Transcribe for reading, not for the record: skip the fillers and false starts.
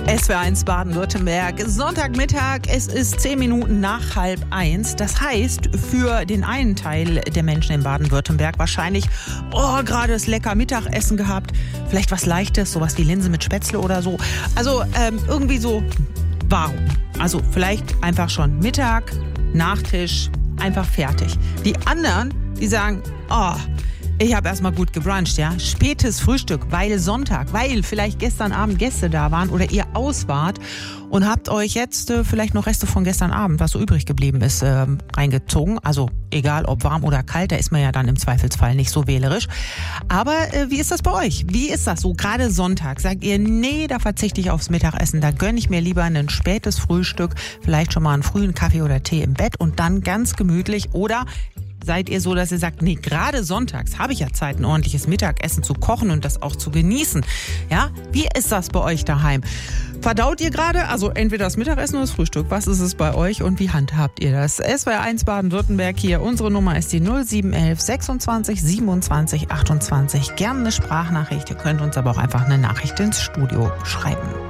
SWR1 Baden-Württemberg, Sonntagmittag, es ist 10 Minuten nach 12:30. Das heißt, für den einen Teil der Menschen in Baden-Württemberg wahrscheinlich, gerade das lecker Mittagessen gehabt, vielleicht was Leichtes, sowas wie Linse mit Spätzle oder so. Also irgendwie so, warum? Also vielleicht einfach schon Mittag, Nachtisch, einfach fertig. Die anderen, die sagen, ich habe erstmal gut gebruncht, ja. Spätes Frühstück, weil Sonntag, weil vielleicht gestern Abend Gäste da waren oder ihr aus wart und habt euch jetzt vielleicht noch Reste von gestern Abend, was so übrig geblieben ist, reingezogen. Also egal ob warm oder kalt, da ist man ja dann im Zweifelsfall nicht so wählerisch. Aber wie ist das bei euch? Wie ist das so? Gerade Sonntag, sagt ihr, nee, da verzichte ich aufs Mittagessen, da gönne ich mir lieber ein spätes Frühstück, vielleicht schon mal einen frühen Kaffee oder Tee im Bett und dann ganz gemütlich, oder seid ihr so, dass ihr sagt, nee, gerade sonntags habe ich ja Zeit, ein ordentliches Mittagessen zu kochen und das auch zu genießen. Ja, wie ist das bei euch daheim? Verdaut ihr gerade, also entweder das Mittagessen oder das Frühstück? Was ist es bei euch und wie handhabt ihr das? SWR1 Baden-Württemberg hier. Unsere Nummer ist die 0711 26 27 28. Gerne eine Sprachnachricht. Ihr könnt uns aber auch einfach eine Nachricht ins Studio schreiben.